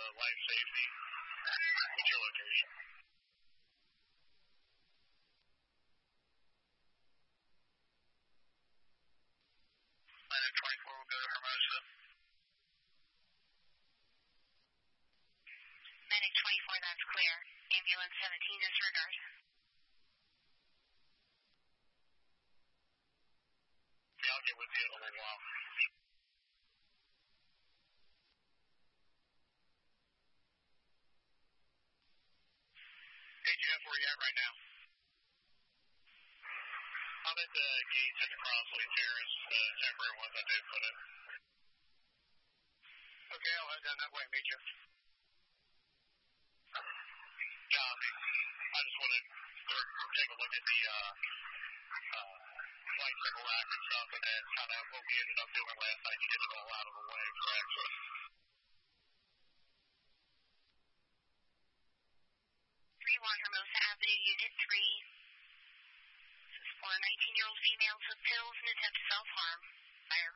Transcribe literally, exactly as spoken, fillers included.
life safety. What's your location? Nine twenty-four will go to Hermosa. Medic twenty-four, that's clear. Ambulance seventeen, disregard. Yeah, I'll get with you in a little while. Hey, Jeff, where are you at right now? I'm at the gates at the Crossley Terrace, the temporary ones I did put in. Okay, I'll head down that way and meet you. John, I just wanted to take a look at the uh, uh, flight cycle rack and stuff, and then kind of what we ended up doing last night to get it all out of the way, correct? three one Hermosa Avenue, Unit three. This is for a nineteen-year-old female took pills and attempted self-harm. Fire